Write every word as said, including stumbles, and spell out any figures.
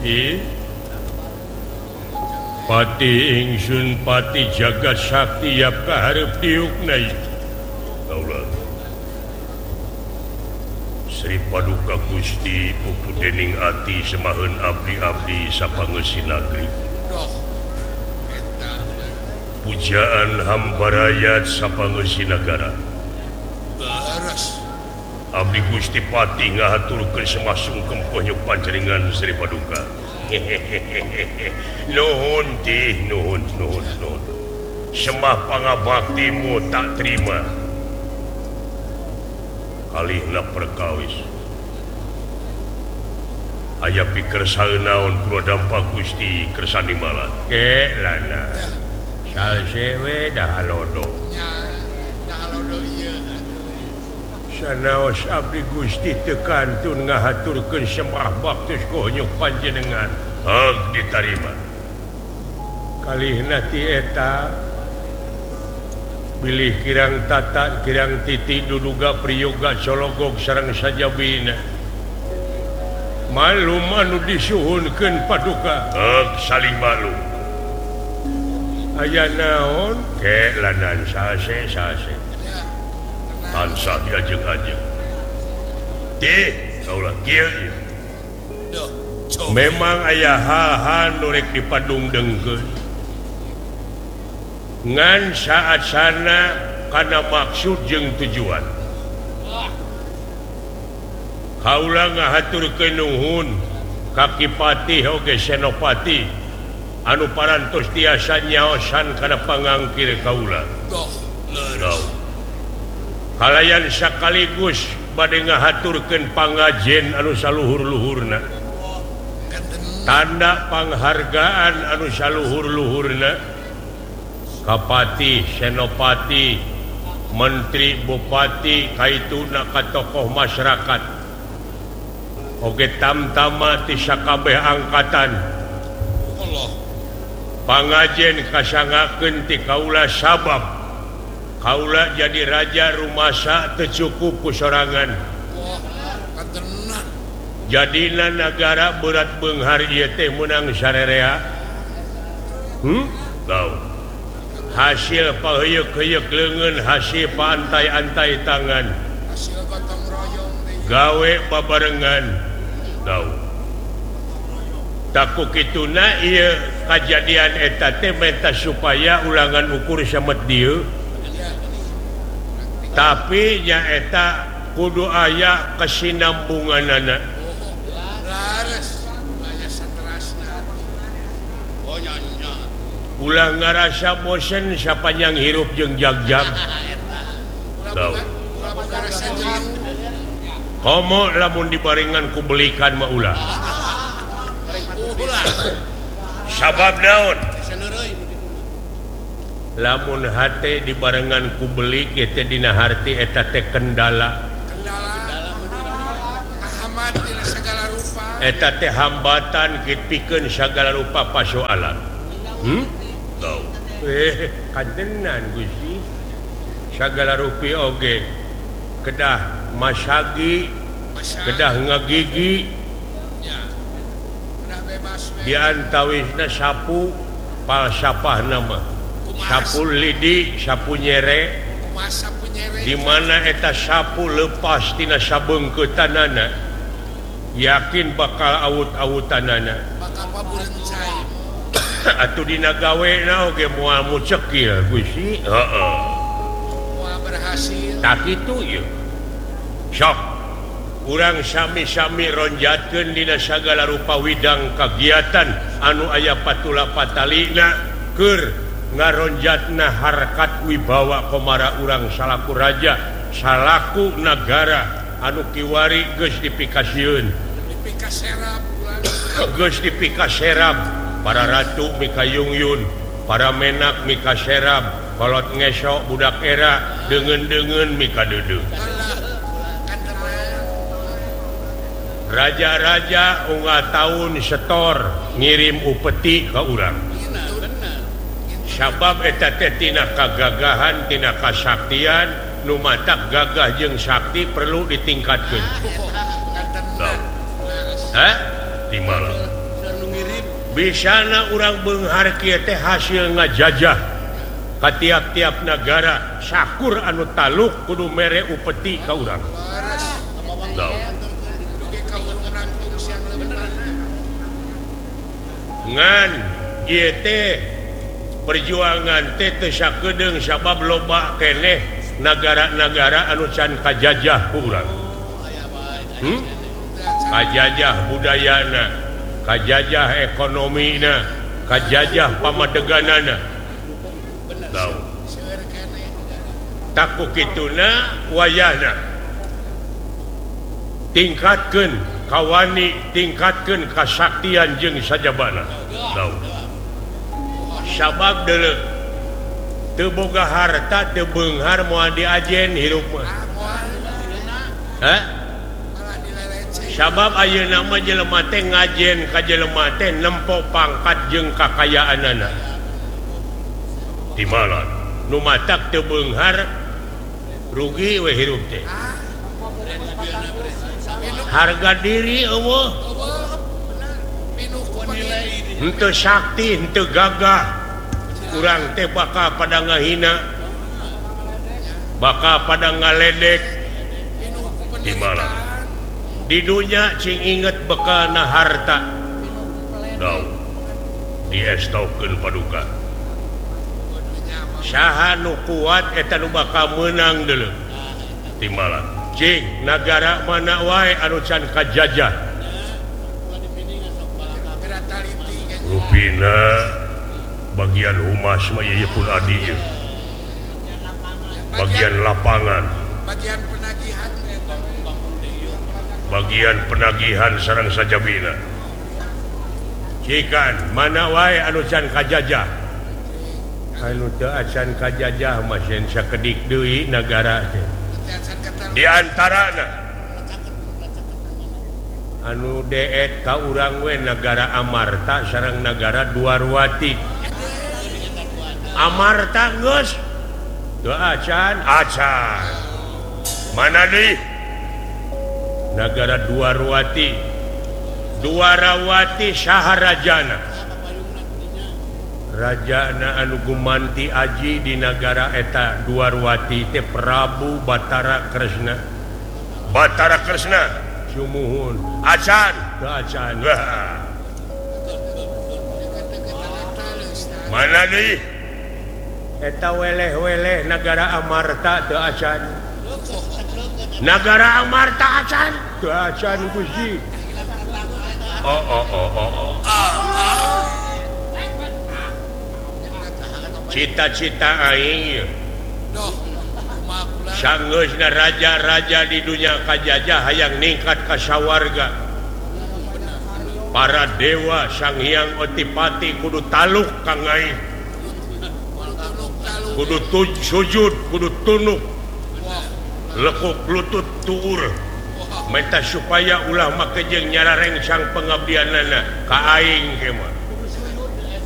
Pati ingsun pati jagat sakti yap kaharep diukna kaulah Sri Paduka Gusti pupu dening ati semaheun abdi-abdi sapangeusih nagri pujaan hamba rakyat sapangeusih nagara abdi Gusti Pati ngahaturkeun semasungkem ponyuk panjaringan Sri Paduka. Nuhun tih nuhun nuhun nuhun semah pangabaktimu tak terima kalihna perkawis aya pikir saeunaon kula dampak Gusti kersani malat ke lana salsewe dah lodo sanaos abdi Gusti tekantun ngahaturkeun sembah baktus konyuk panjenengan hak diterima kalihna ti eta bilih kirang tata kirang titi duduga priyoga cologog sareng sajabina malu manu disuhunkeun Paduka hak saling malu aya naon ke lanan sase sase tansah diajeng-ajeng teh kaulah kieu memang aya hal-hal nurek dipadung dengkeun ngan saat sana karena maksud jeung tujuan kaula ngahaturkeun nuhun ka Kipati oge Senopati anu parantos tiasa nyaosan kana pangangkir kaula kalayan sakaligus bade ngahaturkeun pangajen anu saluhur-luhurna tanda panghargaan anu saluhur-luhurna Kapati, Senopati, Menteri, Bupati, kaituna ka tokoh masyarakat oge tamtama ti sakabeh angkatan pangajen kasangakeun ti kaula sabab kaula jadi raja rumasa teu cukup ku sorangan jadina negara berat beunghar ieu teh meunang sarerea hmm tahu hasil paheyeuk-heyeuk leungeun hasil pantai-antai tangan gawe babarengan tahu taku kituna ieu kajadian eta teh menta supaya ulangan ukur samet dieu tapi nya eta kudu aya kesinambunganana ulah ngarasa bosen sapanjang hirup jeung jag-jag tahu komo lamun dibarengan ku belikan mah ulah sabab naon lamun hate dibarengan ku beli kitu dina harti eta teh kendala eta teh hambatan pikeun sagala rupa pasoalan hmm tahu eh kantenan Gusti sagala rupi oge kedah masagi kedah ngagigi diantawisna sapu palsapahna mah sapu lidi sapu nyere di mana eta sapu lepas tina sabeungkeutanana yakin bakal awut-awutanana bakal paburencai atuh dina gawena oge moal mucekil Gusti heeh moal berhasil tak kitu ieu sok urang sami-sami ronjatkeun dina sagala rupa widang kagiatan anu aya patula patalina keur ngaronjatna harkat wibawa komara urang salaku raja salaku nagara anu kiwari geus dipikasieun dipikaserap geus dipikaserap para ratu mikayungyun para menak mikaserap kolot ngesok budak era deungeun-deungeun mikadeudeuh raja-raja unggal tahun setor ngirim upeti ka urang sabab eta teh tina kagagahan tina kasaktian nu matak gagah jeung sakti perlu ditingkatkeun hah di malam Bisana urang beunghar kieu teh hasil ngajajah ka tiap-tiap negara syakur anu taluk kudu mere upeti ka urang. Tau. Ngan ieu teh perjuangan teh teu sakedeung sabab loba keneh negara-negara anu can kajajah ku urang. Hmm? Kajajah budayana, kajajah ekonomina, kajajah pamadeganana. Tahu. Taku kituna wayahna tingkatkeun kawani, tingkatkeun kasaktian jeung sajabana. Tahu. Sabab deuleu teu boga harta teu beunghar moal diajen hirup mah. Hah? Sabab ayeuna mah jelema teh ngajen ka jelema teh nempo pangkat jeung kakayaanana. Di mana nu matak teu beunghar rugi we hirup teh. Harga diri eueuh. Henteu sakti, henteu gagah. Urang teh bakal pada ngahina, bakal pada ngaledek. Di mana? Di dunia cing inget bekalna harta. Tau. Diestaukeun paduka. Saha nu kuat eta nu bakal meunang deuleu. Di mana? Cing nagara mana wae anu can kajajah. Rupina bagian humas mah ieu pun adi ieu. Bagian lapangan, bagian penagihan, bagian penagihan sareng sajabina. Cikan mana wae anu can kajajah. Anu teu acan kajajah mah yen sakedik deui nagara teh. Di antarana anu deet ka urang we negara Amarta sareng negara Dwarwati. Amarta geus teu acan acan. Mana deui? Negara Dwarwati. Dwarawati saha rajana? Rajana anu gumanti aji di negara eta Dwarwati teh Prabu Batara Kresna. Batara Kresna sumuhun acan teu acan. Mana deui? Eta weleh-weleh negara Amarta teu acan. Negara Amarta acan teu acan Gusti. Oh oh oh oh oh. Cita-cita aing sanggeusna raja-raja di dunia kajajah hayang ningkat ka sawarga. Para dewa Sang Hyang Otipati kudu taluk ka ngai. Kudu sujud, kudu tunduk. Lekuk lutut tuur. Menta supaya ulah make jeung nyarareng sang pengabdianana ka aing ke mah.